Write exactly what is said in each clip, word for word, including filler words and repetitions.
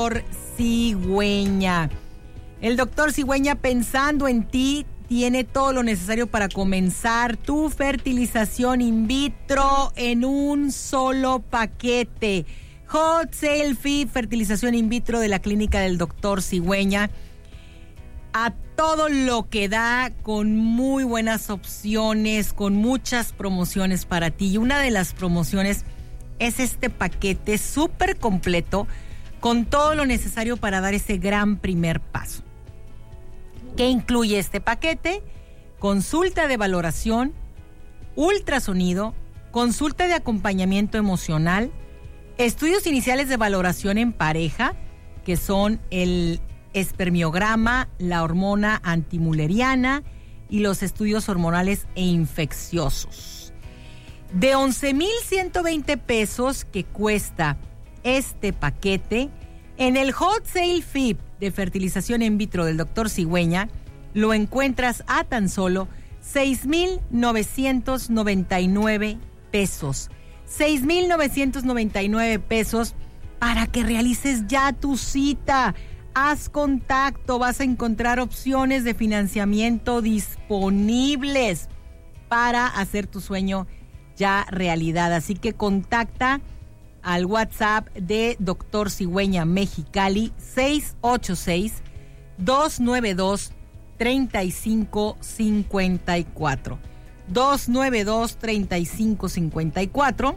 doctor Cigüeña. El doctor Cigüeña, pensando en ti, tiene todo lo necesario para comenzar tu fertilización in vitro en un solo paquete. Hot Sale Fit, fertilización in vitro de la clínica del doctor Cigüeña. A todo lo que da, con muy buenas opciones, con muchas promociones para ti. Y una de las promociones es este paquete súper completo con todo lo necesario para dar ese gran primer paso. ¿Qué incluye este paquete? Consulta de valoración, ultrasonido, consulta de acompañamiento emocional, estudios iniciales de valoración en pareja, que son el espermiograma, la hormona antimuleriana y los estudios hormonales e infecciosos. De once mil ciento veinte pesos que cuesta este paquete, en el Hot Sale F I P de fertilización in vitro del doctor Cigüeña lo encuentras a tan solo seis mil novecientos noventa y nueve pesos. seis mil novecientos noventa y nueve pesos para que realices ya tu cita. Haz contacto, vas a encontrar opciones de financiamiento disponibles para hacer tu sueño ya realidad. Así que contacta al WhatsApp de doctor Cigüeña Mexicali seis ocho seis, dos nueve dos, tres cinco cinco cuatro. dos nueve dos, tres cinco cinco cuatro.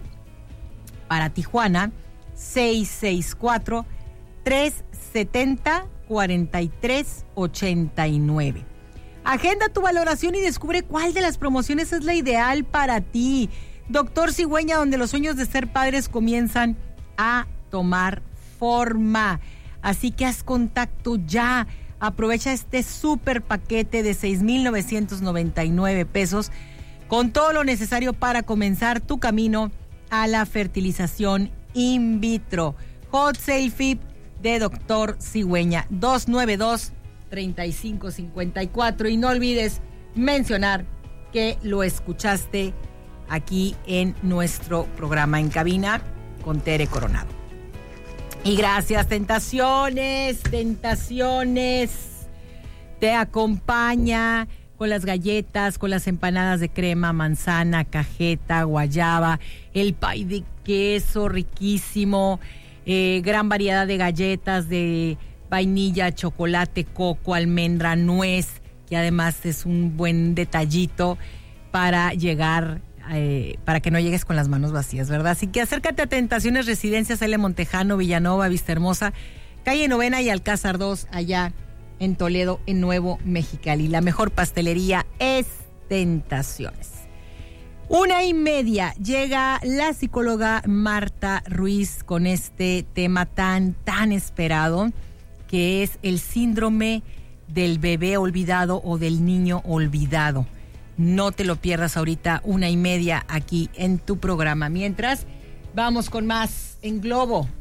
Para Tijuana, seis seis cuatro, tres siete cero, cuatro tres ocho nueve. Agenda tu valoración y descubre cuál de las promociones es la ideal para ti. Doctor Cigüeña, donde los sueños de ser padres comienzan a tomar forma. Así que haz contacto ya. Aprovecha este súper paquete de seis mil novecientos noventa y nueve pesos con todo lo necesario para comenzar tu camino a la fertilización in vitro. Hot Sale F I P de doctor Cigüeña, dos nueve dos, tres cinco cinco cuatro. Y no olvides mencionar que lo escuchaste aquí en nuestro programa en cabina con Tere Coronado. Y gracias, Tentaciones, Tentaciones, te acompaña con las galletas, con las empanadas de crema, manzana, cajeta, guayaba, el pay de queso riquísimo, eh, gran variedad de galletas de vainilla, chocolate, coco, almendra, nuez, que además es un buen detallito para llegar Eh, para que no llegues con las manos vacías, ¿verdad? Así que acércate a Tentaciones Residencias L. Montejano, Villanova, Vista Hermosa, calle Novena y Alcázar dos, allá en Toledo, en Nuevo Mexicali. La mejor pastelería es Tentaciones. Una y media llega la psicóloga Marta Ruiz con este tema tan, tan esperado, que es el síndrome del bebé olvidado o del niño olvidado. No te lo pierdas ahorita, una y media aquí en tu programa. Mientras, vamos con más en Globo